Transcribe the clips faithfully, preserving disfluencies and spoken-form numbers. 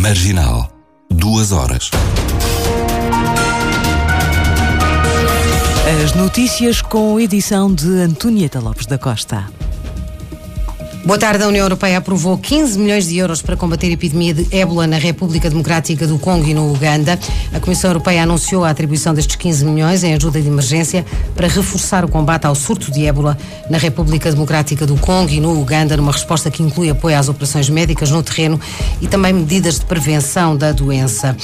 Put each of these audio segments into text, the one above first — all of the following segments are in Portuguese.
Marginal. Duas horas. As notícias com edição de Antonieta Lopes da Costa. Boa tarde. A União Europeia aprovou quinze milhões de euros para combater a epidemia de ébola na República Democrática do Congo e no Uganda. A Comissão Europeia anunciou a atribuição destes quinze milhões em ajuda de emergência para reforçar o combate ao surto de ébola na República Democrática do Congo e no Uganda, numa resposta que inclui apoio às operações médicas no terreno e também medidas de prevenção da doença.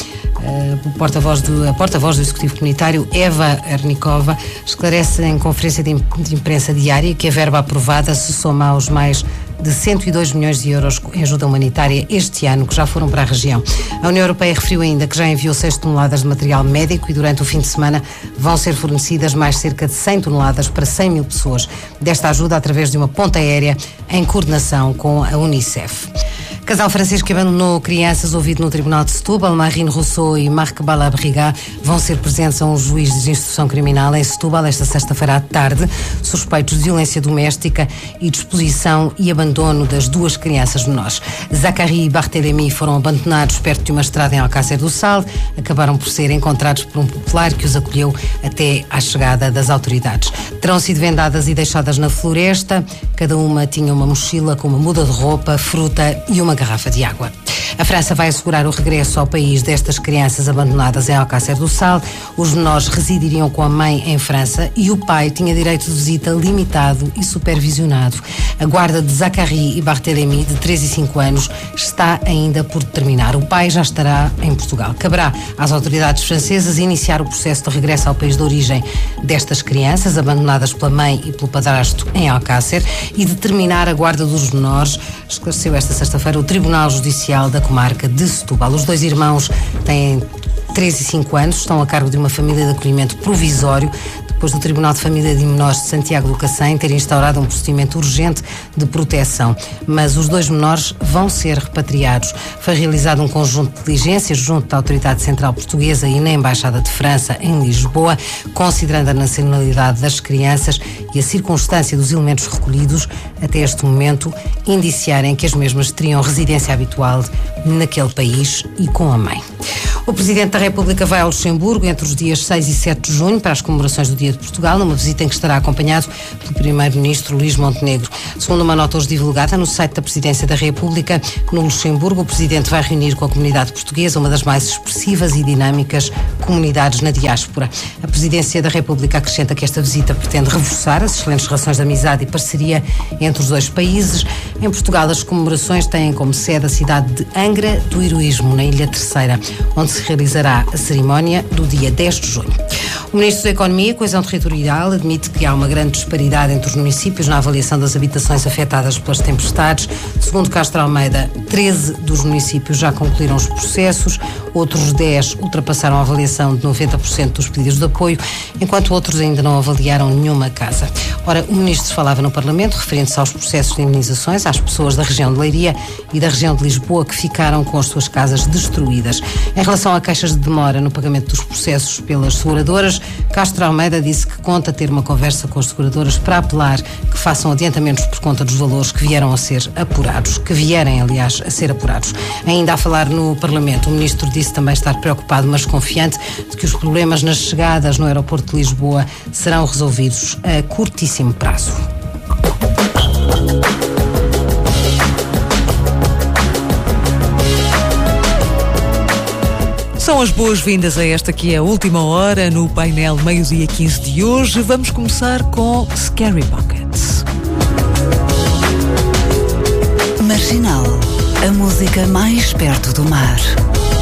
O porta-voz do, a porta-voz do Executivo Comunitário, Eva Ernikova, esclarece em conferência de imprensa diária que a verba aprovada se soma aos mais de cento e dois milhões de euros em ajuda humanitária este ano, que já foram para a região. A União Europeia referiu ainda que já enviou seis toneladas de material médico e durante o fim de semana vão ser fornecidas mais cerca de cem toneladas para cem mil pessoas. Desta ajuda através de uma ponte aérea em coordenação com a Unicef. Casal francês que abandonou crianças ouvido no Tribunal de Setúbal, Marine Rousseau e Marc Balabrigat, vão ser presentes a um juiz de instrução criminal em Setúbal esta sexta-feira à tarde, suspeitos de violência doméstica e disposição e abandono das duas crianças menores. Zachary e Barthélemy foram abandonados perto de uma estrada em Alcácer do Sal, acabaram por ser encontrados por um popular que os acolheu até à chegada das autoridades. Terão sido vendadas e deixadas na floresta, cada uma tinha uma mochila com uma muda de roupa, fruta e uma garrafa de água. A França vai assegurar o regresso ao país destas crianças abandonadas em Alcácer do Sal. Os menores residiriam com a mãe em França e o pai tinha direito de visita limitado e supervisionado. A guarda de Zachary e Barthélemy, de três e cinco anos, está ainda por determinar. O pai já estará em Portugal. Caberá às autoridades francesas iniciar o processo de regresso ao país de origem destas crianças, abandonadas pela mãe e pelo padrasto em Alcácer, e determinar a guarda dos menores, esclareceu esta sexta-feira o Tribunal Judicial da comarca de Setúbal. Os dois irmãos têm três e cinco anos, estão a cargo de uma família de acolhimento provisório, depois do Tribunal de Família de Menores de Santiago do Cacém ter instaurado um procedimento urgente de proteção. Mas os dois menores vão ser repatriados. Foi realizado um conjunto de diligências junto da Autoridade Central Portuguesa e na Embaixada de França em Lisboa, considerando a nacionalidade das crianças e a circunstância dos elementos recolhidos, até este momento, indiciarem que as mesmas teriam residência habitual naquele país e com a mãe. O Presidente da República vai ao Luxemburgo entre os dias seis e sete de junho para as comemorações do Dia de Portugal, numa visita em que estará acompanhado pelo Primeiro-Ministro Luís Montenegro. Segundo uma nota hoje divulgada no site da Presidência da República, no Luxemburgo, o Presidente vai reunir com a comunidade portuguesa, uma das mais expressivas e dinâmicas comunidades na diáspora. A Presidência da República acrescenta que esta visita pretende reforçar as excelentes relações de amizade e parceria entre os dois países. Em Portugal, as comemorações têm como sede a cidade de Angra do Heroísmo, na Ilha Terceira, onde se realizará a cerimónia do dia dez de junho. O Ministro da Economia e Coesão Territorial admite que há uma grande disparidade entre os municípios na avaliação das habitações afetadas pelas tempestades. Segundo Castro Almeida, treze dos municípios já concluíram os processos, outros dez ultrapassaram a avaliação de noventa por cento dos pedidos de apoio, enquanto outros ainda não avaliaram nenhuma casa. Ora, o Ministro falava no Parlamento, referindo-se aos processos de indenizações às pessoas da região de Leiria e da região de Lisboa que ficaram com as suas casas destruídas. Em relação a queixas de demora no pagamento dos processos pelas seguradoras, Castro Almeida disse que conta ter uma conversa com as seguradoras para apelar que façam adiantamentos por conta dos valores que vieram a ser apurados, que vierem, aliás, a ser apurados. Ainda a falar no Parlamento, o Ministro disse também estar preocupado, mas confiante de que os problemas nas chegadas no aeroporto de Lisboa serão resolvidos a curtíssimo prazo. São as boas-vindas a esta que é a última hora no painel meio-dia quinze de hoje. Vamos começar com Scary Pockets. Marginal, a música mais perto do mar.